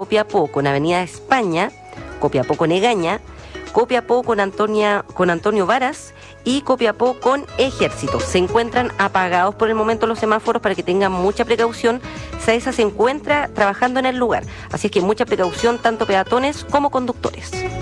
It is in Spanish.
Copiapó con Avenida España, Copiapó con Egaña, Copiapó con Antonio Varas y Copiapó con Ejército. Se encuentran apagados por el momento los semáforos para que tengan mucha precaución. SAESA se encuentra trabajando en el lugar, así es que mucha precaución tanto peatones como conductores.